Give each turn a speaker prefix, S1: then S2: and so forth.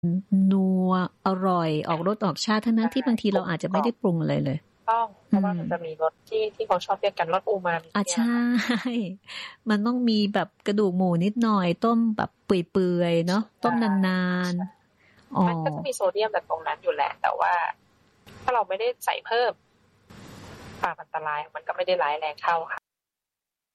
S1: นัวอร่อยออกรสออกชาติทั้งนั้นที่บางทีเราอาจจะไม่ได้ปรุงอะไรเลย
S2: ต้องเพราะว่ามันจะมีรสที่เขาชอบเรียกกันรสอูมามิ
S1: ใช่มันต้องมีแบบกระดูกหมูนิดหน่อยต้มแบบเปื่อยๆเนาะต้มนานๆ
S2: มันก็จะมีโซเดียมแต่ตรงนั้นอยู่แหละแต่ว่าถ้าเราไม่ได้ใส่เพิ่มความอันตรายมันก็ไม่ได้ร้ายแรงเท่าค่ะ